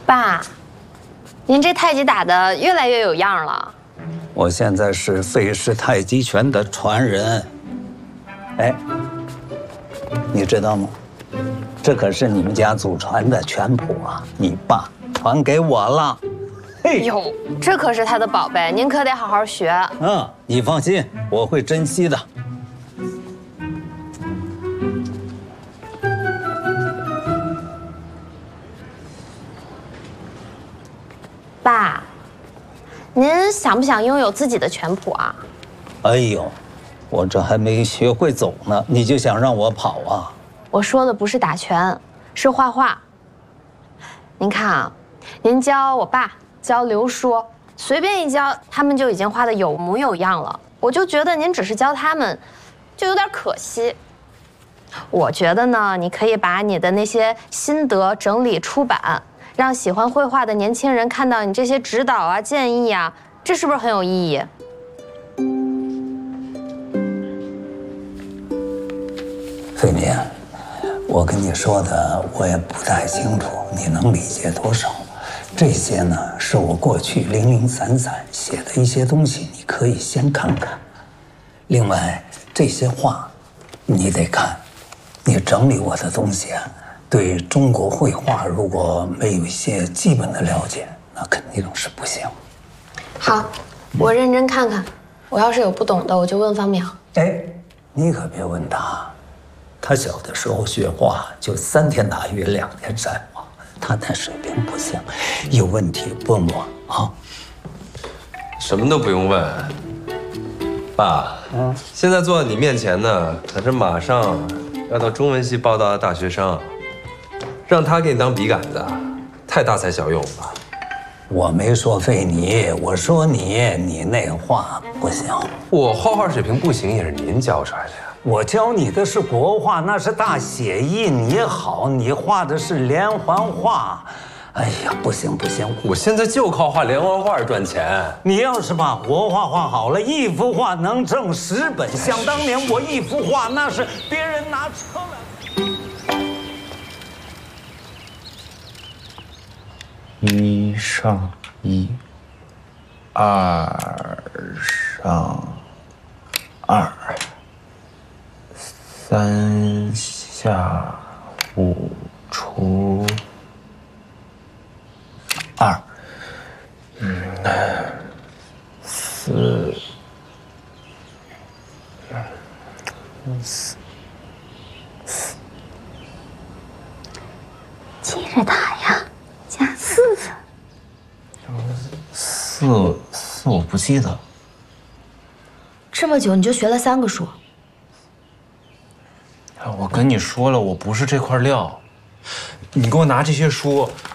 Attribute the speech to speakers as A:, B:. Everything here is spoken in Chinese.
A: 爸，您这太极打得越来越有样了。
B: 我现在是费氏太极拳的传人。哎，你知道吗？这可是你们家祖传的拳谱啊，你爸传给我了。
A: 哎呦，这可是他的宝贝，您可得好好学。
B: 嗯，你放心，我会珍惜的。
A: 爸，您想不想拥有自己的拳谱啊？
B: 哎呦，我这还没学会走呢，你就想让我跑啊？
A: 我说的不是打拳，是画画。您看啊，您教我爸，教刘叔，随便一教，他们就已经画得有模有样了。我就觉得您只是教他们，就有点可惜。我觉得呢，你可以把你的那些心得整理出版。让喜欢绘画的年轻人看到你这些指导啊、建议啊，这是不是很有意义？
B: 费民，我跟你说的我也不太清楚，你能理解多少？这些呢，是我过去零零散散写的一些东西，你可以先看看。另外，这些画，你得看，你整理我的东西啊。对中国绘画如果没有一些基本的了解，那肯定是不行。
A: 好，我认真看看。我要是有不懂的，我就问方淼。
B: 哎，你可别问他，他小的时候学画就3天打鱼2天晒网，他那水平不行，有问题问我啊。
C: 什么都不用问，爸。现在坐在你面前呢，可是马上要到中文系报到的大学生。让他给你当笔杆子，太大材小用了。
B: 我没说非你，我说你那画不行。
C: 我画画水平不行，也是您教出来的呀。
B: 我教你的是国画，那是大写意。你好，你画的是连环画。哎呀，不行不行，
C: 我现在就靠画连环画赚钱。
B: 你要是把国画画好了，1幅画能挣10本。想当年我1幅画那是别人拿车来。
D: 1上1，2上2，3下5除2，4。
A: 接着打呀，加4。
D: 4我不记得。
A: 这么久你就学了3个数？
D: 我跟你说了，我不是这块料。你给我拿这些书，